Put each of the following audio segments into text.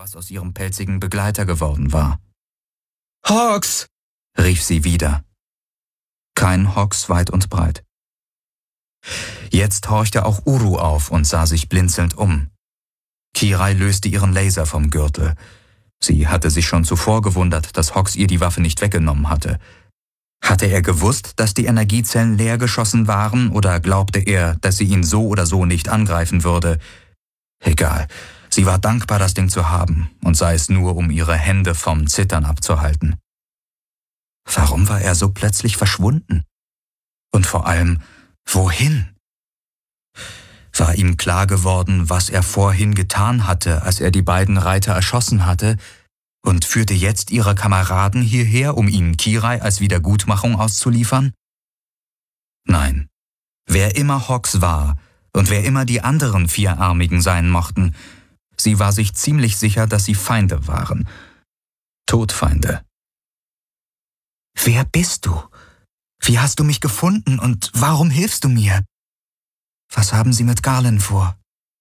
was aus ihrem pelzigen Begleiter geworden war. »Hawks!« rief sie wieder. Kein Hawks weit und breit. Jetzt horchte auch Uru auf und sah sich blinzelnd um. Kirai löste ihren Laser vom Gürtel. Sie hatte sich schon zuvor gewundert, dass Hawks ihr die Waffe nicht weggenommen hatte. Hatte er gewusst, dass die Energiezellen leer geschossen waren, oder glaubte er, dass sie ihn so oder so nicht angreifen würde? Egal, sie war dankbar, das Ding zu haben, und sei es nur, um ihre Hände vom Zittern abzuhalten. Warum war er so plötzlich verschwunden? Und vor allem, wohin? War ihm klar geworden, was er vorhin getan hatte, als er die beiden Reiter erschossen hatte, und führte jetzt ihre Kameraden hierher, um ihnen Kirai als Wiedergutmachung auszuliefern? Nein, wer immer Hawks war und wer immer die anderen Vierarmigen sein mochten, sie war sich ziemlich sicher, dass sie Feinde waren. Todfeinde. »Wer bist du? Wie hast du mich gefunden und warum hilfst du mir? Was haben Sie mit Garland vor?«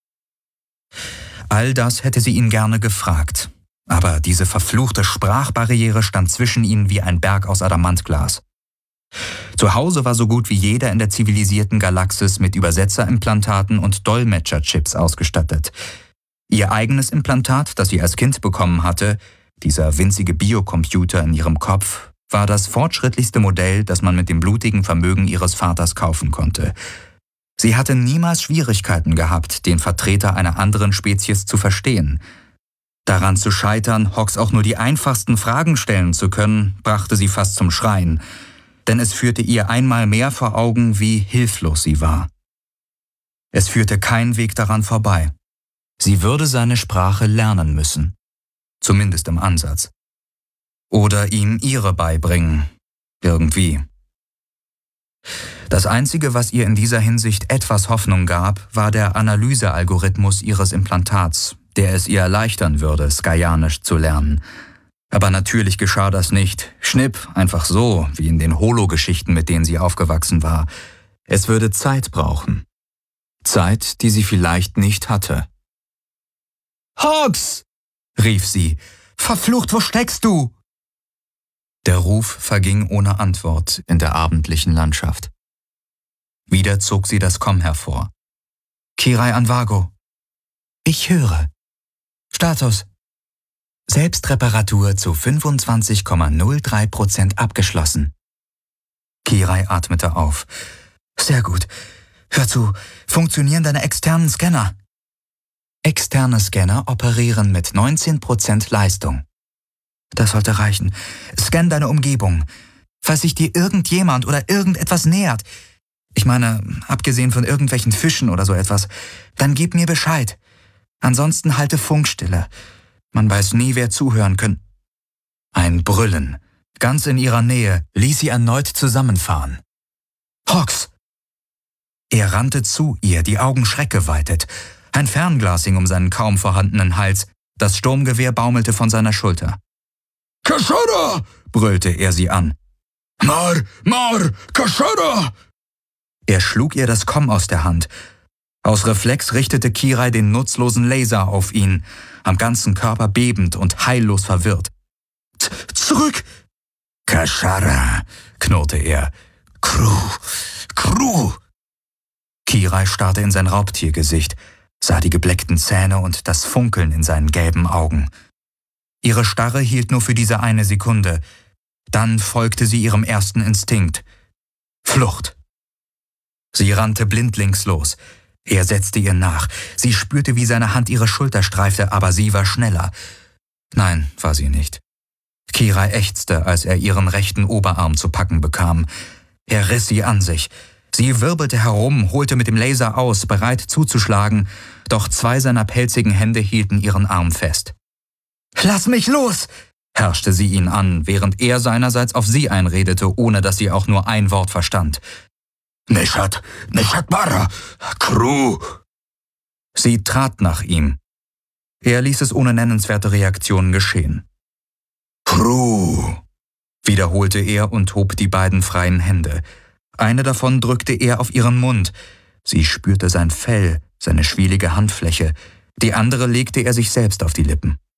All das hätte sie ihn gerne gefragt, aber diese verfluchte Sprachbarriere stand zwischen ihnen wie ein Berg aus Adamantglas. Zu Hause war so gut wie jeder in der zivilisierten Galaxis mit Übersetzerimplantaten und Dolmetscherchips ausgestattet. Ihr eigenes Implantat, das sie als Kind bekommen hatte, dieser winzige Biocomputer in ihrem Kopf, war das fortschrittlichste Modell, das man mit dem blutigen Vermögen ihres Vaters kaufen konnte. Sie hatte niemals Schwierigkeiten gehabt, den Vertreter einer anderen Spezies zu verstehen. Daran zu scheitern, Hawks auch nur die einfachsten Fragen stellen zu können, brachte sie fast zum Schreien, denn es führte ihr einmal mehr vor Augen, wie hilflos sie war. Es führte kein Weg daran vorbei. Sie würde seine Sprache lernen müssen, zumindest im Ansatz. Oder ihm ihre beibringen, irgendwie. Das Einzige, was ihr in dieser Hinsicht etwas Hoffnung gab, war der Analysealgorithmus ihres Implantats, der es ihr erleichtern würde, Skaianisch zu lernen. Aber natürlich geschah das nicht, schnipp, einfach so, wie in den Holo-Geschichten, mit denen sie aufgewachsen war. Es würde Zeit brauchen. Zeit, die sie vielleicht nicht hatte. »Hawks!« rief sie. »Verflucht, wo steckst du?« Der Ruf verging ohne Antwort in der abendlichen Landschaft. Wieder zog sie das Komm hervor. »Kirai Anvago.« »Ich höre.« »Status: Selbstreparatur zu 25,03% abgeschlossen.« Kirai atmete auf. »Sehr gut. Hör zu, funktionieren deine externen Scanner?« »Externe Scanner operieren mit 19% Leistung.« »Das sollte reichen. Scan deine Umgebung. Falls sich dir irgendjemand oder irgendetwas nähert, ich meine, abgesehen von irgendwelchen Fischen oder so etwas, dann gib mir Bescheid. Ansonsten halte Funkstille. Man weiß nie, wer zuhören könnte.« Ein Brüllen, ganz in ihrer Nähe, ließ sie erneut zusammenfahren. »Hawks!« Er rannte zu ihr, die Augen schreckgeweitet. Ein Fernglas hing um seinen kaum vorhandenen Hals, das Sturmgewehr baumelte von seiner Schulter. »Kashara!« brüllte er sie an. »Mar, Kashara!« Er schlug ihr das Komm aus der Hand. Aus Reflex richtete Kirai den nutzlosen Laser auf ihn, am ganzen Körper bebend und heillos verwirrt. »Zurück!« »Kashara«, knurrte er. »Crew!« Kirai starrte in sein Raubtiergesicht, sah die gebleckten Zähne und das Funkeln in seinen gelben Augen. Ihre Starre hielt nur für diese eine Sekunde. Dann folgte sie ihrem ersten Instinkt. Flucht. Sie rannte blindlings los. Er setzte ihr nach. Sie spürte, wie seine Hand ihre Schulter streifte, aber sie war schneller. Nein, war sie nicht. Kirai ächzte, als er ihren rechten Oberarm zu packen bekam. Er riss sie an sich. Sie wirbelte herum, holte mit dem Laser aus, bereit zuzuschlagen, doch zwei seiner pelzigen Hände hielten ihren Arm fest. »Lass mich los!« herrschte sie ihn an, während er seinerseits auf sie einredete, ohne dass sie auch nur ein Wort verstand. »Nishat Mara, Crew!« Sie trat nach ihm. Er ließ es ohne nennenswerte Reaktion geschehen. »Crew«, wiederholte er und hob die beiden freien Hände. Eine davon drückte er auf ihren Mund. Sie spürte sein Fell, seine schwielige Handfläche. Die andere legte er sich selbst auf die Lippen.